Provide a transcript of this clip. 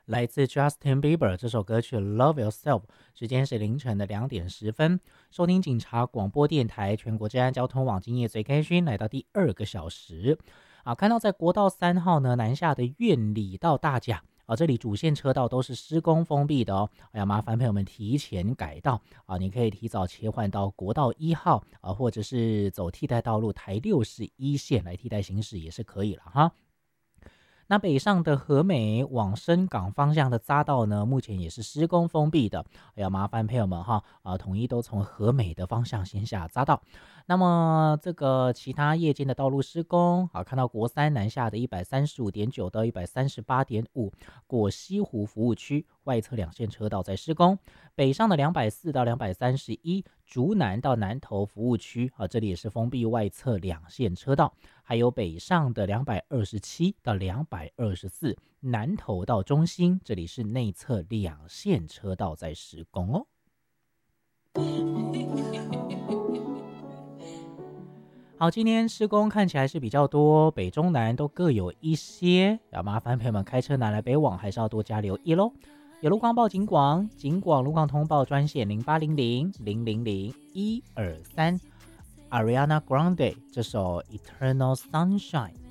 来自 Justin Bieber 这首歌曲《Love Yourself》，时间是凌晨的2点10分。收听警察广播电台全国治安交通网，今夜最开心，来到第2个小时。看到在国道3号呢南下的苑里到大甲。这里主线车道都是施工封闭的哦，麻烦朋友们提前改道你可以提早切换到国道1号或者是走替代道路台61线来替代行驶也是可以了哈。那北上的和美往深港方向的匝道呢，目前也是施工封闭的，麻烦朋友们哈统一都从和美的方向先下匝道。那么这个其他夜间的道路施工看到国三南下的135.9到138.5过西湖服务区外侧2线车道在施工，北上的240到231竹南到南投服务区这里也是封闭外侧2线车道，还有北上的227到224南投到中心，这里是内侧2线车道在施工哦。好，今天施工看起来是比较多，北中南都各有一些，要麻烦朋友们开车南来北往还是要多加留意咯。有路况报警广路况通报专线0800-000-123。Ariana Grande 这首 Eternal Sunshine